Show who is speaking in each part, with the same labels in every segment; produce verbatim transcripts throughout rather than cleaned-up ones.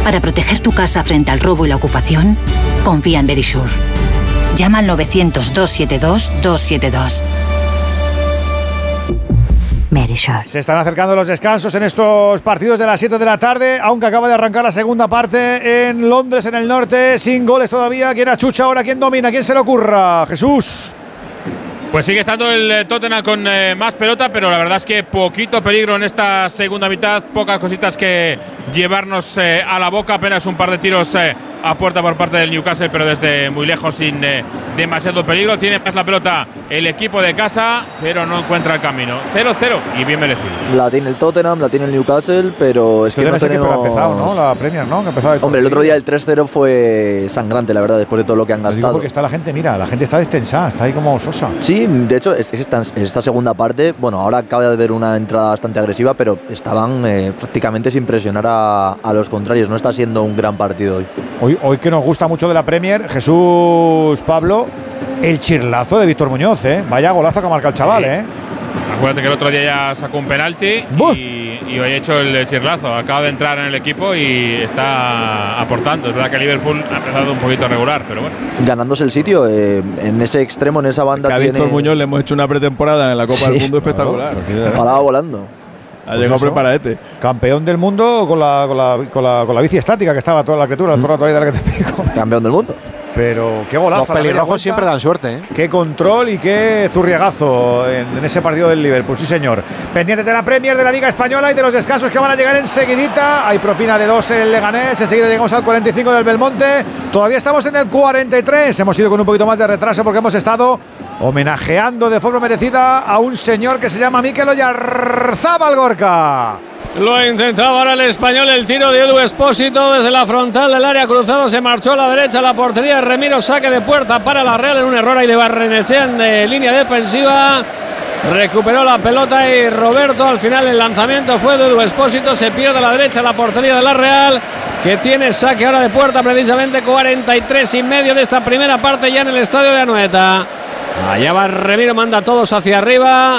Speaker 1: Para proteger tu casa frente al robo y la ocupación, confía en Verisure. Llama al novecientos, doscientos setenta y dos, doscientos setenta y dos. Verisure.
Speaker 2: Se están acercando los descansos en estos partidos de las siete de la tarde, aunque acaba de arrancar la segunda parte en Londres, en el norte, sin goles todavía. ¿Quién achucha ahora? ¿Quién domina? ¿Quién se le ocurra? Jesús.
Speaker 3: Pues sigue estando el Tottenham con eh, más pelota, pero la verdad es que poquito peligro en esta segunda mitad, pocas cositas que llevarnos eh, a la boca, apenas un par de tiros eh, a puerta por parte del Newcastle, pero desde muy lejos, sin eh, demasiado peligro. Tiene más la pelota el equipo de casa, pero no encuentra el camino. cero cero y bien merecido.
Speaker 4: La tiene el Tottenham, la tiene el Newcastle, pero es que no tenemos…
Speaker 2: Que ha empezado, ¿no? La Premier, ¿no? Que ha empezado el
Speaker 4: Hombre, el otro día el tres cero fue sangrante, la verdad, después de todo lo que han gastado.
Speaker 2: Porque está la gente, mira, la gente está destensada, está ahí como sosa.
Speaker 4: Sí, de hecho, es, es esta, esta segunda parte, bueno, ahora acaba de haber una entrada bastante agresiva, pero estaban eh, prácticamente sin presionar a, a los contrarios. No está siendo un gran partido hoy.
Speaker 2: Hoy, hoy que nos gusta mucho de la Premier, Jesús, Pablo, el chirlazo de Víctor Muñoz, ¿eh? Vaya golazo que ha marcado el chaval, sí. ¿eh?
Speaker 3: Acuérdate que el otro día ya sacó un penalti y, y hoy ha hecho el chirlazo. Acaba de entrar en el equipo y está aportando. Es verdad que Liverpool ha empezado un poquito regular, pero bueno.
Speaker 4: Ganándose el sitio, eh, en ese extremo, en esa banda.
Speaker 5: Que a Víctor Muñoz le hemos hecho una pretemporada en la Copa sí. del Mundo espectacular.
Speaker 4: Paraba volando.
Speaker 5: Ha pues llegado preparadete.
Speaker 2: Campeón del mundo con la, con, la, con, la, con la bici estática que estaba toda la criatura, mm. todo el rato ahí de la que te pico.
Speaker 4: Campeón del mundo.
Speaker 2: Pero qué golazo.
Speaker 6: Los pelirrojos siempre dan suerte, ¿eh?
Speaker 2: Qué control y qué zurriagazo en, en ese partido del Liverpool, sí señor. Pendientes de la Premier, de la Liga Española y de los descansos que van a llegar enseguidita. Hay propina de dos en el Leganés, enseguida llegamos al cuarenta y cinco del Belmonte. Todavía estamos en el cuarenta y tres, hemos ido con un poquito más de retraso porque hemos estado homenajeando de forma merecida a un señor que se llama Mikel Oyarzábal, Gorka.
Speaker 7: Lo intentaba ahora el español, el tiro de Edu Expósito desde la frontal del área cruzado, se marchó a la derecha, la portería de Remiro, saque de puerta para la Real en un error ahí de Barrenechea en de línea defensiva. Recuperó la pelota y Roberto, al final el lanzamiento fue de Edu Expósito, se pierde a la derecha la portería de la Real, que tiene saque ahora de puerta precisamente. Cuarenta y tres y medio de esta primera parte ya en el estadio de Anoeta. Allá va Remiro, manda a todos hacia arriba.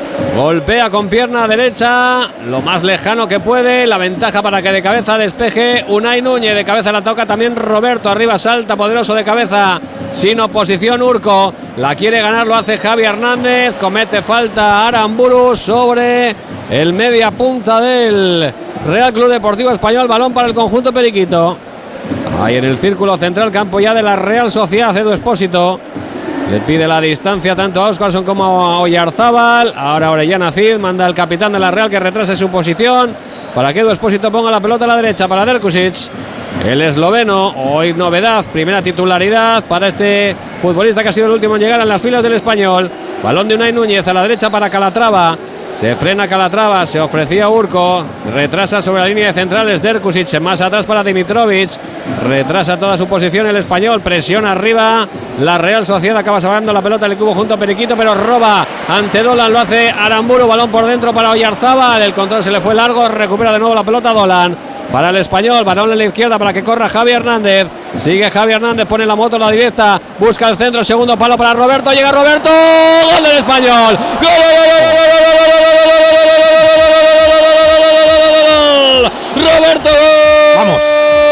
Speaker 7: Golpea con pierna derecha, lo más lejano que puede. La ventaja para que de cabeza despeje Unai Núñez. De cabeza la toca también Roberto. Arriba salta poderoso de cabeza, sin oposición Urco. La quiere ganar, lo hace Javi Hernández. Comete falta Aramburu sobre el media punta del Real Club Deportivo Español. Balón para el conjunto periquito. Ahí en el círculo central, campo ya de la Real Sociedad. Edu Expósito le pide la distancia tanto a Óscarson como a Oyarzábal. Ahora Orellana Cid manda al capitán de la Real que retrase su posición para que Edu Expósito ponga la pelota a la derecha para Derkusic. El esloveno, hoy novedad, primera titularidad para este futbolista que ha sido el último en llegar en las filas del Español. Balón de Unai Núñez a la derecha para Calatrava. Se frena Calatrava, se ofrecía Urco, retrasa sobre la línea de centrales Derkusic, más atrás para Dimitrovic, retrasa toda su posición el español, presiona arriba, la Real Sociedad acaba salvando la pelota del cubo junto a Periquito, pero roba ante Dolan, lo hace Aramburu, balón por dentro para Oyarzábal, el control se le fue largo, recupera de nuevo la pelota Dolan. Para el español, balón en la izquierda para que corra Javi Hernández. Sigue Javi Hernández, pone la moto a la directa, busca el centro, segundo palo para Roberto, llega Roberto, gol del español. ¡Gol! Roberto,
Speaker 2: vamos.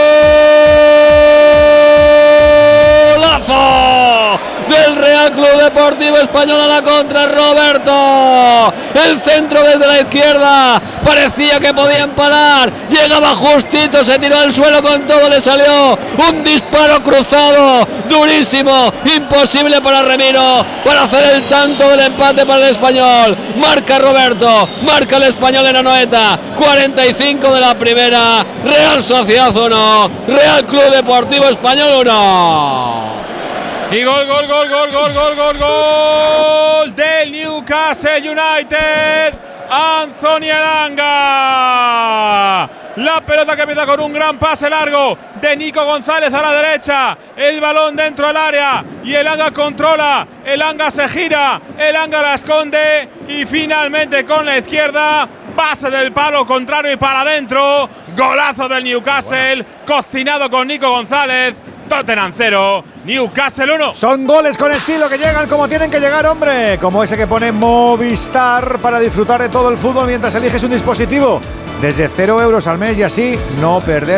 Speaker 7: Golazo del Real Club Deportivo Español a la contra. Roberto, el centro desde la izquierda, parecía que podía empalar, llegaba justito, se tiró al suelo con todo, le salió un disparo cruzado, durísimo, imposible para Remiro, para hacer el tanto del empate para el español. Marca Roberto, marca el español en Anoeta, cuarenta y cinco de la primera, Real Sociedad uno, Real Club Deportivo Español uno.
Speaker 3: Y gol, gol, gol, gol, gol, gol, gol, gol del Newcastle United. Anthony Elanga. La pelota que empieza con un gran pase largo de Nico González a la derecha. El balón dentro del área y Elanga controla. Elanga se gira. Elanga la esconde y finalmente con la izquierda. Pase del palo contrario y para adentro. Golazo del Newcastle. Cocinado con Nico González. Tottenham cero, Newcastle uno.
Speaker 2: Son goles con estilo que llegan como tienen que llegar, hombre. Como ese que pone Movistar para disfrutar de todo el fútbol mientras eliges un dispositivo. Desde cero euros al mes y así no perder